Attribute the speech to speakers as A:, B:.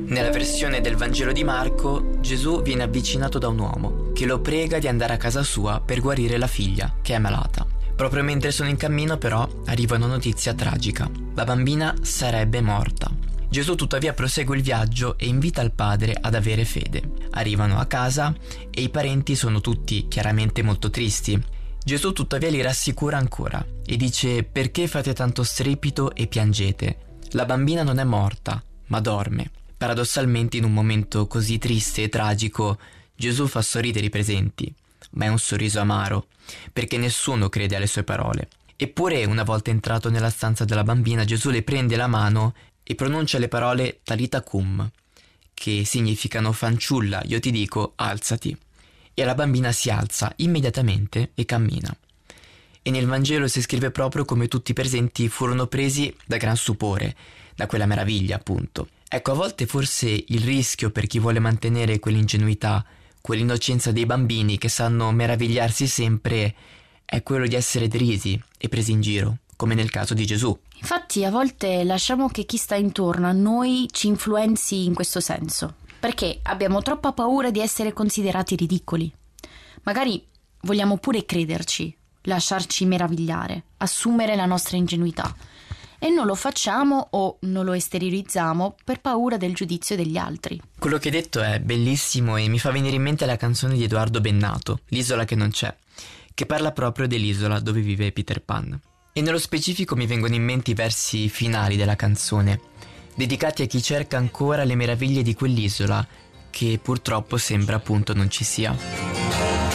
A: Nella versione del Vangelo di Marco, Gesù viene avvicinato da un uomo che lo prega di andare a casa sua per guarire la figlia, che è malata. Proprio mentre sono in cammino, però, arriva una notizia tragica. La bambina sarebbe morta. Gesù tuttavia prosegue il viaggio e invita il padre ad avere fede. Arrivano a casa e i parenti sono tutti chiaramente molto tristi. Gesù tuttavia li rassicura ancora e dice: perché fate tanto strepito e piangete? La bambina non è morta, ma dorme. Paradossalmente, in un momento così triste e tragico, Gesù fa sorridere i presenti, ma è un sorriso amaro, perché nessuno crede alle sue parole. Eppure, una volta entrato nella stanza della bambina, Gesù le prende la mano e pronuncia le parole Talita cum, che significano: fanciulla, io ti dico, alzati. E la bambina si alza immediatamente e cammina. E nel Vangelo si scrive proprio come tutti i presenti furono presi da gran stupore, da quella meraviglia, appunto. Ecco, a volte forse il rischio per chi vuole mantenere quell'ingenuità, quell'innocenza dei bambini che sanno meravigliarsi sempre, è quello di essere derisi e presi in giro, come nel caso di Gesù.
B: Infatti a volte lasciamo che chi sta intorno a noi ci influenzi in questo senso, perché abbiamo troppa paura di essere considerati ridicoli. Magari vogliamo pure crederci, lasciarci meravigliare, assumere la nostra ingenuità, e non lo facciamo o non lo esteriorizziamo per paura del giudizio degli altri.
A: Quello che hai detto è bellissimo e mi fa venire in mente la canzone di Edoardo Bennato, L'isola che non c'è, che parla proprio dell'isola dove vive Peter Pan. E nello specifico mi vengono in mente i versi finali della canzone, dedicati a chi cerca ancora le meraviglie di quell'isola che purtroppo sembra appunto non ci sia.